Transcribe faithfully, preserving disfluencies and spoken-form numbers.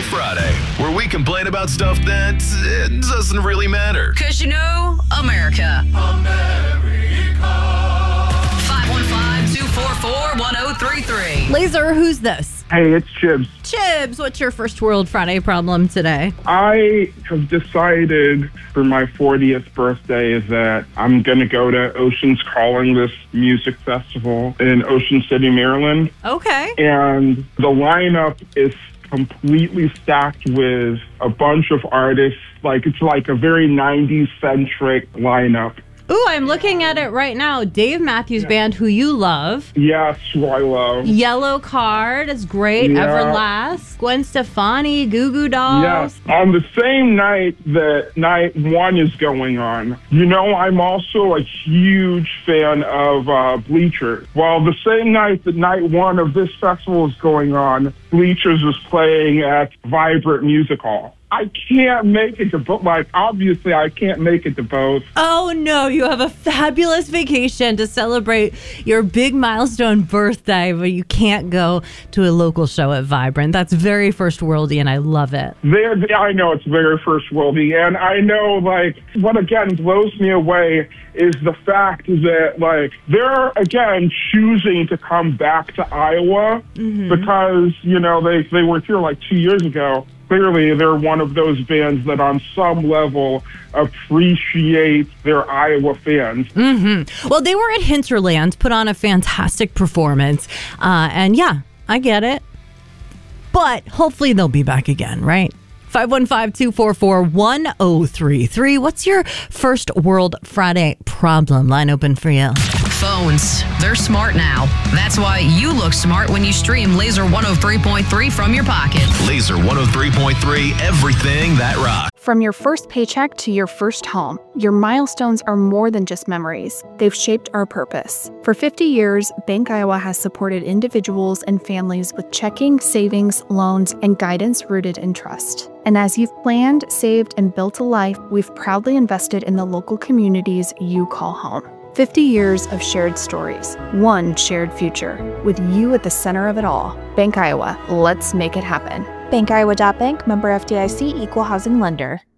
Friday, where we complain about stuff that uh, doesn't really matter. Because you know, America. America. five one five, two four four, one oh three three. Laser, who's this? Hey, it's Chibs. Chibs, what's your first World Friday problem today? I have decided for my fortieth birthday that I'm going to go to Ocean's Calling, this music festival in Ocean City, Maryland. Okay. And the lineup is completely stacked with a bunch of artists. Like, it's like a very nineties-centric lineup. Ooh, I'm looking at it right now. Dave Matthews Band, who you love. Yes, who I love. Yellow Card is great. Yeah. Everlast. Gwen Stefani, Goo Goo Dolls. Yes. On the same night that night one is going on, you know, I'm also a huge fan of uh, Bleachers. Well, the same night that night one of this festival is going on, Bleachers is playing at Vibrant Music Hall. I can't make it to both. Like, obviously, I can't make it to both. Oh, no. You have a fabulous vacation to celebrate your big milestone birthday, but you can't go to a local show at Vibrant. That's very first worldy, and I love it. There, I know it's very first worldy, and I know, like, what, again, blows me away is the fact that, like, they're, again, choosing to come back to Iowa mm-hmm. because, you know, they, they were here, like, two years ago. Clearly, they're one of those bands that on some level appreciate their Iowa fans. Mm-hmm. Well, they were at Hinterland, put on a fantastic performance. Uh, and yeah, I get it. But hopefully they'll be back again, right? five one five, two four four, one oh three three. What's your first World Friday problem? Line open for you. Phones, they're smart now. That's why you look smart when you stream Laser one oh three point three from your pocket. Laser one oh three point three, everything that rocks. From your first paycheck to your first home, your milestones are more than just memories. They've shaped our purpose. For fifty years, Bank Iowa has supported individuals and families with checking, savings, loans, and guidance rooted in trust. And as you've planned, saved, and built a life, we've proudly invested in the local communities you call home. fifty years of shared stories, one shared future, with you at the center of it all. Bank Iowa, let's make it happen. Bank Iowa dot Bank, member F D I C, equal housing lender.